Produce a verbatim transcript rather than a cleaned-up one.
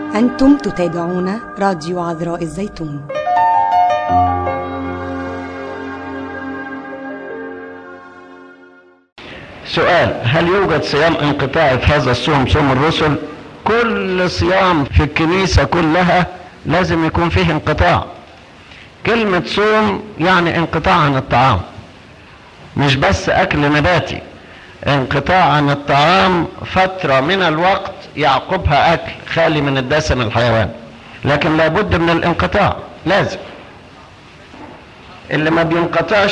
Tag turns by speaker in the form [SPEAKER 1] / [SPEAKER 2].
[SPEAKER 1] أنتم تتابعون راديو عذراء الزيتون.
[SPEAKER 2] سؤال: هل يوجد صيام انقطاعي في هذا الصوم، صوم الرسل؟ كل صيام في الكنيسة كلها لازم يكون فيه انقطاع. كلمة صوم يعني انقطاع عن الطعام، مش بس أكل نباتي. انقطاع عن الطعام فترة من الوقت يعقبها أكل خالي من الدسم الحيواني، لكن لابد من الانقطاع، لازم. اللي ما بينقطعش